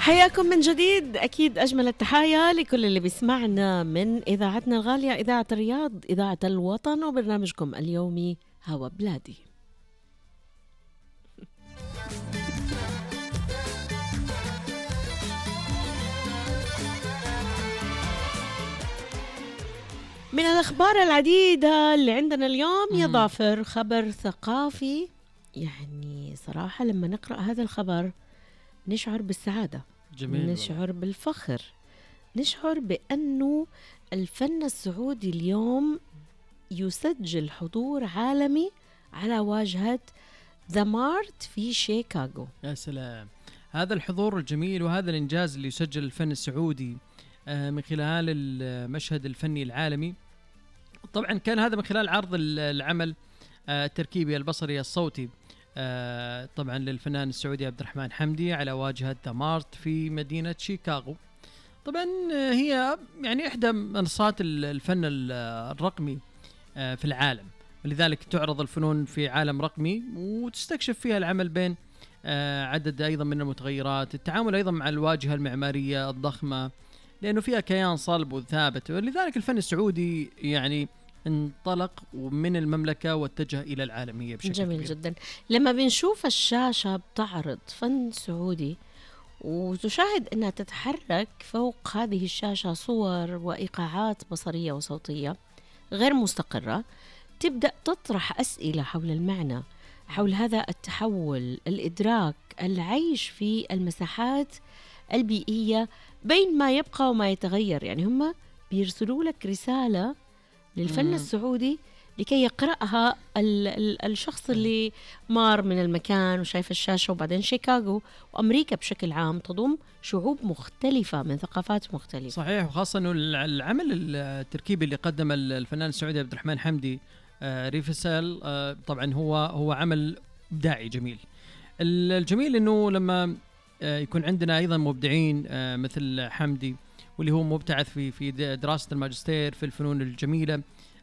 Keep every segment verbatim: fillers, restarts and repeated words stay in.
حياكم من جديد. أكيد أجمل التحايا لكل اللي بيسمعنا من إذاعتنا الغالية، إذاعة الرياض، إذاعة الوطن، وبرنامجكم اليومي هوا بلادي. من الأخبار العديدة اللي عندنا اليوم يا ظافر خبر ثقافي. يعني صراحة لما نقرأ هذا الخبر نشعر بالسعادة، جميل، نشعر والله. بالفخر، نشعر بأنه الفن السعودي اليوم يسجل حضور عالمي على واجهة ذا مارت في شيكاغو. يا سلام، هذا الحضور الجميل وهذا الإنجاز اللي يسجل الفن السعودي من خلال المشهد الفني العالمي. طبعا كان هذا من خلال عرض العمل التركيبي البصري الصوتي طبعا للفنان السعودي عبد الرحمن حمدي على واجهة ذا مارت في مدينة شيكاغو. طبعا هي يعني إحدى منصات الفن الرقمي في العالم، ولذلك تعرض الفنون في عالم رقمي وتستكشف فيها العمل بين عدد أيضا من المتغيرات، التعامل أيضا مع الواجهة المعمارية الضخمة لأنه فيها كيان صلب وثابت. ولذلك الفن السعودي يعني انطلق من المملكة واتجه إلى العالمية بشكل جميل كبير. جدا. لما بنشوف الشاشة بتعرض فن سعودي وتشاهد أنها تتحرك فوق هذه الشاشة صور وإيقاعات بصرية وصوتية غير مستقرة، تبدأ تطرح أسئلة حول المعنى، حول هذا التحول، الإدراك، العيش في المساحات البيئية بين ما يبقى وما يتغير. يعني هم بيرسلوا لك رسالة للفن مم. السعودي لكي يقرأها ال- ال- الشخص اللي مار من المكان وشايف الشاشة. وبعدين شيكاغو وأمريكا بشكل عام تضم شعوب مختلفة من ثقافات مختلفة. صحيح، وخاصة أنه العمل التركيبي اللي قدم الفنان السعودي عبد الرحمن حمدي آه ريفسال آه طبعا هو هو عمل إبداعي جميل. الجميل أنه لما آه يكون عندنا أيضا مبدعين آه مثل حمدي واللي هو مبتعث في في دراسة الماجستير في الفنون الجميلة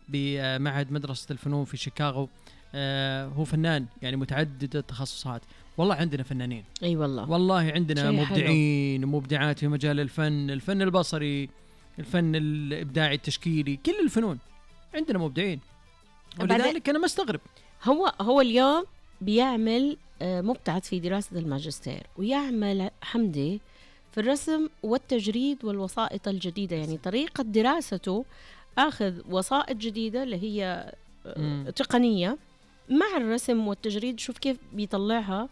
بمعهد مدرسة الفنون في شيكاغو. آه هو فنان يعني متعدد التخصصات. والله عندنا فنانين، أي أيوة والله والله عندنا مبدعين ومبدعات في مجال الفن، الفن البصري، الفن الإبداعي التشكيلي، كل الفنون عندنا مبدعين. ولذلك أنا مستغرب هو هو اليوم بيعمل آه مبتعث في دراسة الماجستير، ويعمل حمدي في الرسم والتجريد والوسائط الجديدة. يعني طريقة دراسته أخذ وسائط جديدة اللي هي م. تقنية مع الرسم والتجريد، شوف كيف بيطلعها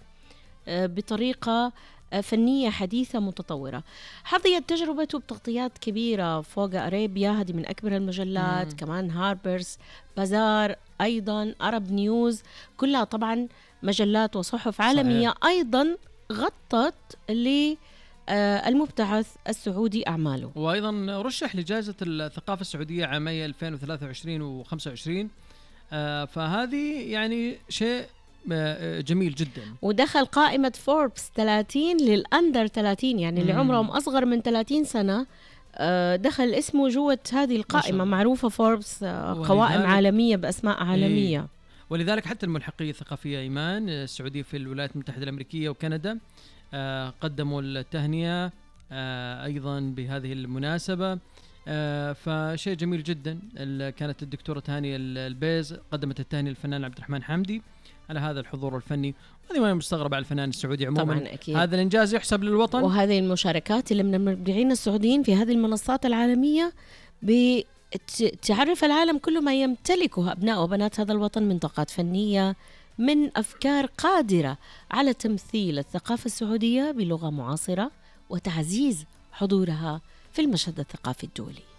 بطريقة فنية حديثة متطورة. حظيت تجربته بتغطيات كبيرة فوق أريبيا، هذه من أكبر المجلات، م. كمان هاربرز بازار، أيضا أرب نيوز، كلها طبعا مجلات وصحف عالمية. صحيح. أيضا غطت اللي المبتعث السعودي أعماله، وأيضا رشح لجائزة الثقافة السعودية عامية ألفين وثلاثة وعشرين وخمسة وعشرين. آه فهذه يعني شيء آه جميل جدا. ودخل قائمة فوربس ثلاثين للأندر ثلاثين، يعني اللي عمرهم أصغر من ثلاثين سنة آه دخل اسمه جوة هذه القائمة. معروفة فوربس آه قوائم عالمية بأسماء عالمية. إيه. ولذلك حتى الملحقية الثقافية إيمان السعودية في الولايات المتحدة الأمريكية وكندا آه قدموا التهنئة آه أيضا بهذه المناسبة. آه فشيء جميل جدا. كانت الدكتورة هانية البيز قدمت التهنئة للفنان عبد الرحمن حمدي على هذا الحضور الفني. هذه ما مستغرب على الفنان السعودي عموما، هذا الإنجاز يحسب للوطن. وهذه المشاركات اللي من المبدعين السعوديين في هذه المنصات العالمية بتعرف العالم كله ما يمتلكه أبناء وبنات هذا الوطن من طاقات فنية، من أفكار قادرة على تمثيل الثقافة السعودية بلغة معاصرة وتعزيز حضورها في المشهد الثقافي الدولي.